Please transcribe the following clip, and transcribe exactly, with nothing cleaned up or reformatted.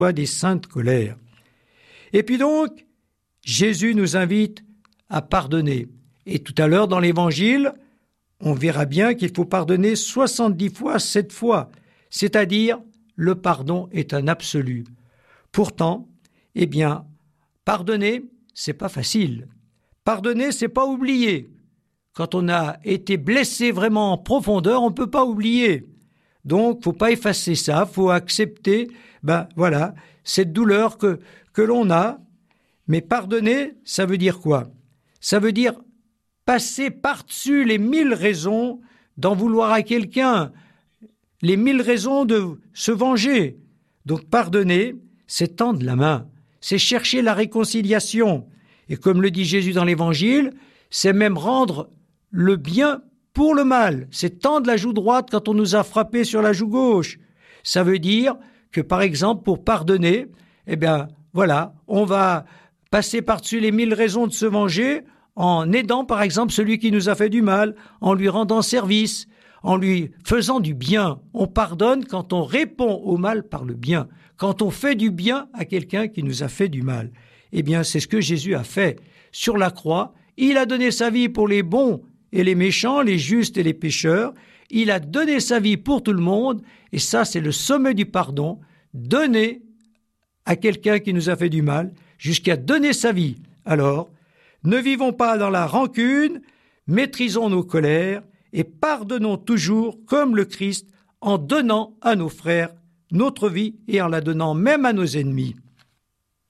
des saintes colères. Et puis donc, Jésus nous invite à pardonner. Et tout à l'heure dans l'Évangile, on verra bien qu'il faut pardonner soixante-dix fois, sept fois, c'est-à-dire le pardon est un absolu. Pourtant, eh bien, pardonner, c'est pas facile. Pardonner, c'est pas oublier. Quand on a été blessé vraiment en profondeur, on ne peut pas oublier. Donc, faut pas effacer ça, faut accepter, ben voilà, cette douleur que, que l'on a. Mais pardonner, ça veut dire quoi? Ça veut dire passer par-dessus les mille raisons d'en vouloir à quelqu'un, les mille raisons de se venger. Donc, pardonner, c'est tendre la main, c'est chercher la réconciliation. Et comme le dit Jésus dans l'Évangile, c'est même rendre le bien pour le mal. C'est tendre la joue droite quand on nous a frappé sur la joue gauche. Ça veut dire que, par exemple, pour pardonner, eh bien, voilà, on va passer par-dessus les mille raisons de se venger en aidant, par exemple, celui qui nous a fait du mal, en lui rendant service, en lui faisant du bien. On pardonne quand on répond au mal par le bien, quand on fait du bien à quelqu'un qui nous a fait du mal. Eh bien, c'est ce que Jésus a fait. Sur la croix, il a donné sa vie pour les bons et les méchants, les justes et les pécheurs. Il a donné sa vie pour tout le monde, et ça, c'est le sommet du pardon, donner à quelqu'un qui nous a fait du mal, jusqu'à donner sa vie. Alors, ne vivons pas dans la rancune, maîtrisons nos colères et pardonnons toujours comme le Christ en donnant à nos frères notre vie et en la donnant même à nos ennemis.